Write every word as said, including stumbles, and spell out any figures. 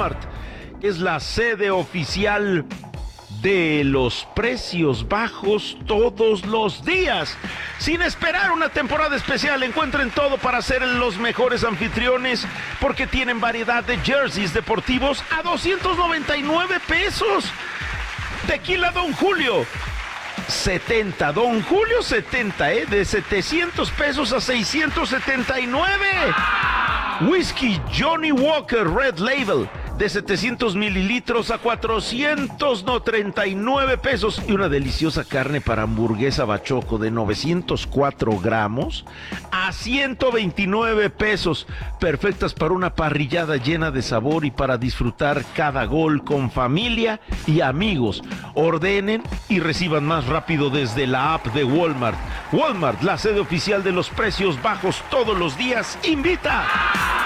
Walmart, que es la sede oficial de los precios bajos todos los días. Sin esperar una temporada especial, encuentren todo para ser los mejores anfitriones, porque tienen variedad de jerseys deportivos a doscientos noventa y nueve pesos. Tequila Don Julio, setenta. Don Julio, setenta, ¿eh? De setecientos pesos a seiscientos setenta y nueve. Whisky Johnny Walker Red Label, de setecientos mililitros a cuatrocientos treinta y nueve pesos. Y una deliciosa carne para hamburguesa bachoco de novecientos cuatro gramos a ciento veintinueve pesos. Perfectas para una parrillada llena de sabor y para disfrutar cada gol con familia y amigos. Ordenen y reciban más rápido desde la app de Walmart. Walmart, la sede oficial de los precios bajos todos los días, invita.